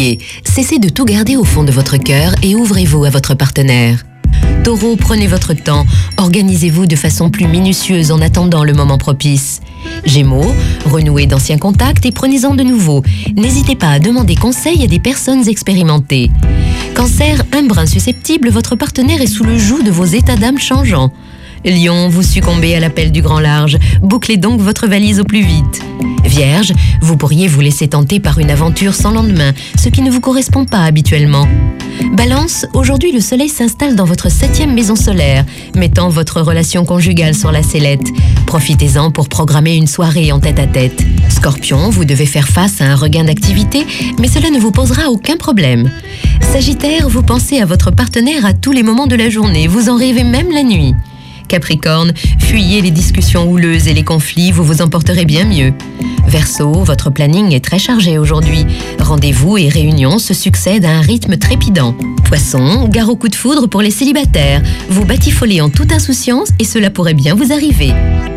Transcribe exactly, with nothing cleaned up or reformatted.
Bélier, cessez de tout garder au fond de votre cœur et ouvrez-vous à votre partenaire. Taureau, prenez votre temps, organisez-vous de façon plus minutieuse en attendant le moment propice. Gémeaux, renouez d'anciens contacts et prenez-en de nouveaux. N'hésitez pas à demander conseil à des personnes expérimentées. Cancer, un brin susceptible, votre partenaire est sous le joug de vos états d'âme changeants. Lion, vous succombez à l'appel du grand large, bouclez donc votre valise au plus vite. Vierge, vous pourriez vous laisser tenter par une aventure sans lendemain, ce qui ne vous correspond pas habituellement. Balance, aujourd'hui le soleil s'installe dans votre septième maison solaire, mettant votre relation conjugale sur la sellette. Profitez-en pour programmer une soirée en tête-à-tête. Scorpion, vous devez faire face à un regain d'activité, mais cela ne vous posera aucun problème. Sagittaire, vous pensez à votre partenaire à tous les moments de la journée, vous en rêvez même la nuit. Capricorne, fuyez les discussions houleuses et les conflits, vous vous en porterez bien mieux. Verseau, votre planning est très chargé aujourd'hui. Rendez-vous et réunions se succèdent à un rythme trépidant. Poisson, gare au coup de foudre pour les célibataires. Vous batifolez en toute insouciance et cela pourrait bien vous arriver.